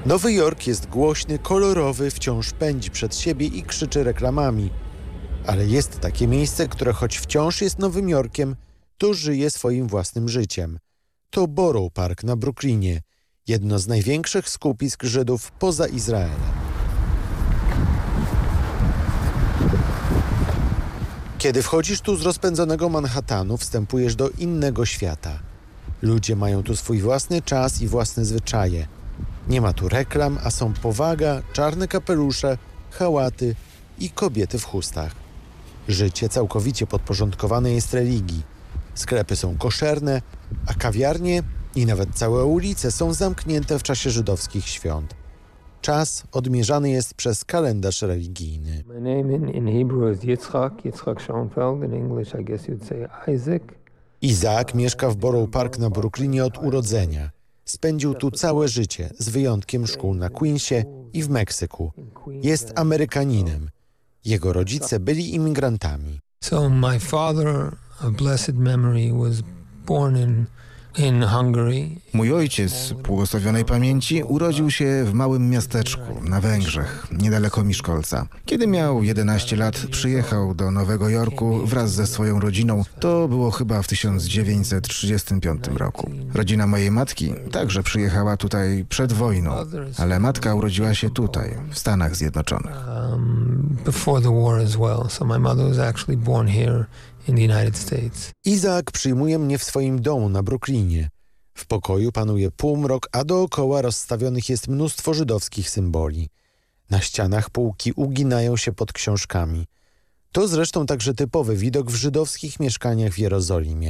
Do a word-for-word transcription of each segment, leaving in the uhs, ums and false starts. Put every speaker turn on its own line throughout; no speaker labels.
Nowy Jork jest głośny, kolorowy, wciąż pędzi przed siebie i krzyczy reklamami. Ale jest takie miejsce, które choć wciąż jest Nowym Jorkiem, to żyje swoim własnym życiem. To Borough Park na Brooklynie, jedno z największych skupisk Żydów poza Izraelem. Kiedy wchodzisz tu z rozpędzonego Manhattanu, wstępujesz do innego świata. Ludzie mają tu swój własny czas i własne zwyczaje. Nie ma tu reklam, a są powaga, czarne kapelusze, hałaty i kobiety w chustach. Życie całkowicie podporządkowane jest religii. Sklepy są koszerne, a kawiarnie i nawet całe ulice są zamknięte w czasie żydowskich świąt. Czas odmierzany jest przez kalendarz religijny.
My name in, in Hebrew is Yitzchak, Yitzchak Schoenfeld. In English, I guess you'd say Isaac.
Izaak mieszka w Borough Park na Brooklynie od urodzenia. Spędził tu całe życie, z wyjątkiem szkół na Queensie i w Meksyku. Jest Amerykaninem. Jego rodzice byli imigrantami.
So my father, of blessed memory, was born in in Hungary.
Mój ojciec, błogosławionej pamięci, urodził się w małym miasteczku na Węgrzech, niedaleko Miszkolca. Kiedy miał jedenaście lat, przyjechał do Nowego Jorku wraz ze swoją rodziną. To było chyba w tysiąc dziewięćset trzydziestym piątym roku. Rodzina mojej matki także przyjechała tutaj przed wojną, ale matka urodziła się tutaj, w Stanach Zjednoczonych.
Um, before the war as well. So my mother was actually born here in the United States.
Izaak przyjmuje mnie w swoim domu na Brooklynie. W pokoju panuje półmrok, a dookoła rozstawionych jest mnóstwo żydowskich symboli. Na ścianach półki uginają się pod książkami. To zresztą także typowy widok w żydowskich mieszkaniach w Jerozolimie.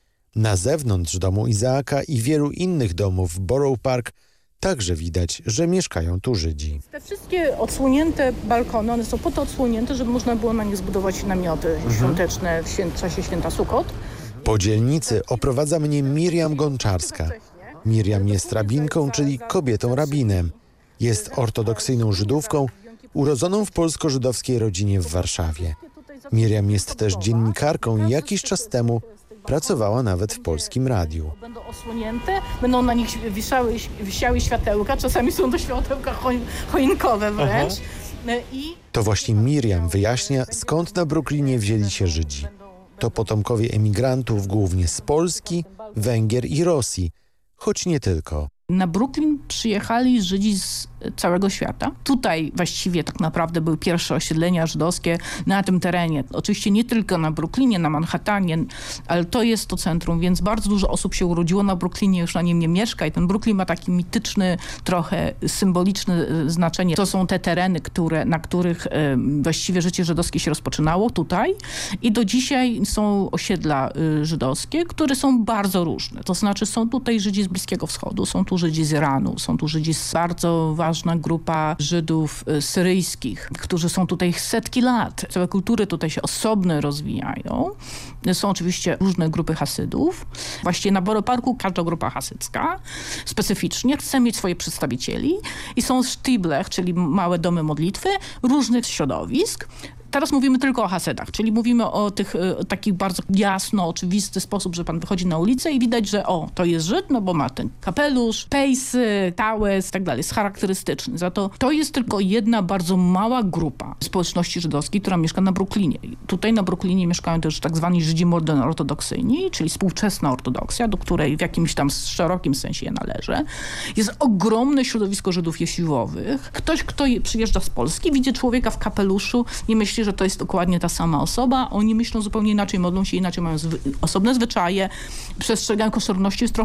Na zewnątrz domu Izaaka i wielu innych domów w Borough Park także widać, że mieszkają tu Żydzi.
Te wszystkie odsłonięte balkony, one są po to odsłonięte, żeby można było na nich zbudować namioty mhm. świąteczne w, świę- w czasie święta Sukot.
Po dzielnicy oprowadza mnie Miriam Gonczarska. Miriam jest rabinką, czyli kobietą rabinem. Jest ortodoksyjną Żydówką, urodzoną w polsko-żydowskiej rodzinie w Warszawie. Miriam jest też dziennikarką i jakiś czas temu pracowała nawet w Polskim Radiu.
Będą osłonięte, będą na nich wisały, wisiały światełka, czasami są to światełka choin- choinkowe wręcz. I...
To właśnie Miriam wyjaśnia, skąd na Brooklynie wzięli się Żydzi. To potomkowie emigrantów głównie z Polski, Węgier i Rosji, choć nie tylko.
Na Brooklyn przyjechali Żydzi z całego świata. Tutaj właściwie tak naprawdę były pierwsze osiedlenia żydowskie na tym terenie. Oczywiście nie tylko na Brooklynie, na Manhattanie, ale to jest to centrum, więc bardzo dużo osób się urodziło na Brooklynie, już na nim nie mieszka i ten Brooklyn ma taki mityczny, trochę symboliczne znaczenie. To są te tereny, które, na których e, właściwie życie żydowskie się rozpoczynało tutaj i do dzisiaj są osiedla e, żydowskie, które są bardzo różne. To znaczy są tutaj Żydzi z Bliskiego Wschodu, są tu Żydzi z Iranu, są tu Żydzi z bardzo ważna grupa Żydów syryjskich, którzy są tutaj setki lat. Całe kultury tutaj się osobno rozwijają. Są oczywiście różne grupy Hasydów. Właściwie na Borough Parku każda grupa hasycka specyficznie chce mieć swoich przedstawicieli i są sztyblech, czyli małe domy modlitwy różnych środowisk. Teraz mówimy tylko o Hasedach, czyli mówimy o tych o takich bardzo jasno, oczywisty sposób, że pan wychodzi na ulicę i widać, że o, to jest Żyd, no bo ma ten kapelusz, pejsy, tałes i tak dalej, jest charakterystyczny. Za to to jest tylko jedna bardzo mała grupa społeczności żydowskiej, która mieszka na Brooklynie. Tutaj na Brooklynie mieszkają też tak zwani Żydzi modern ortodoksyjni, czyli współczesna ortodoksja, do której w jakimś tam szerokim sensie należy. Jest ogromne środowisko Żydów jesiwowych. Ktoś, kto przyjeżdża z Polski, widzi człowieka w kapeluszu, nie myśli, że to jest dokładnie ta sama osoba. Oni myślą zupełnie inaczej, modlą się inaczej, mają zwy- osobne zwyczaje, przestrzegają koszerności, jest trochę